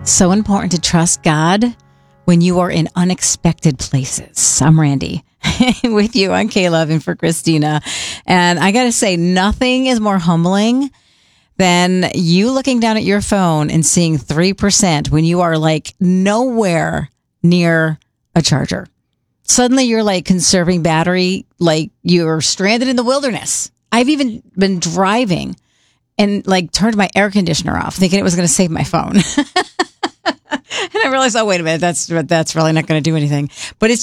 So important to trust God when you are in unexpected places. I'm Randy with you on K-Love and for Christina. And I got to say, nothing is more humbling than you looking down at your phone and seeing 3% when you are like nowhere near a charger. Suddenly you're like conserving battery, like you're stranded in the wilderness. I've even been driving and like turned my air conditioner off thinking it was going to save my phone. And I realized, oh, wait a minute, that's really not going to do anything. But it's